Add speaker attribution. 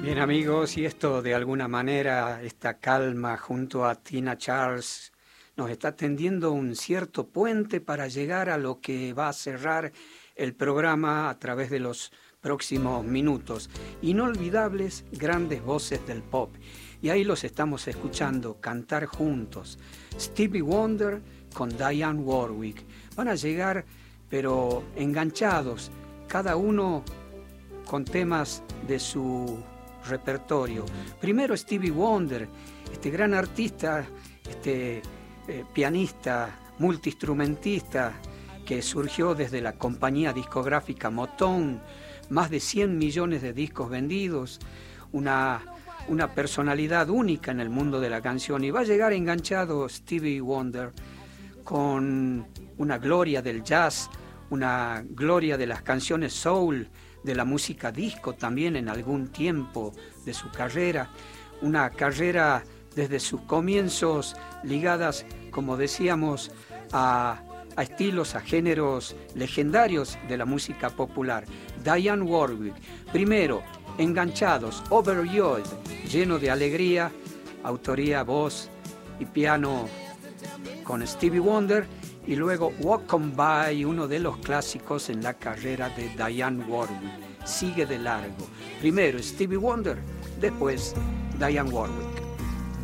Speaker 1: Bien amigos, y esto de alguna manera, esta calma junto a Tina Charles nos está tendiendo un cierto puente para llegar a lo que va a cerrar el programa a través de los próximos minutos. Inolvidables grandes voces del pop. Y ahí los estamos escuchando cantar juntos. Stevie Wonder con Dionne Warwick. Van a llegar, pero enganchados, cada uno con temas de su repertorio. Primero Stevie Wonder, este gran artista, pianista, multiinstrumentista que surgió desde la compañía discográfica Motown, más de 100 millones de discos vendidos, una personalidad única en el mundo de la canción, y va a llegar enganchado Stevie Wonder con una gloria del jazz, una gloria de las canciones soul, de la música disco también en algún tiempo de su carrera, una carrera desde sus comienzos ligadas, como decíamos, a estilos, a géneros legendarios de la música popular. Dionne Warwick, primero, Enganchados, Overjoyed, lleno de alegría, autoría, voz y piano con Stevie Wonder, y luego Walk On By, uno de los clásicos en la carrera de Dionne Warwick. Sigue de largo. Primero Stevie Wonder, después Dionne Warwick.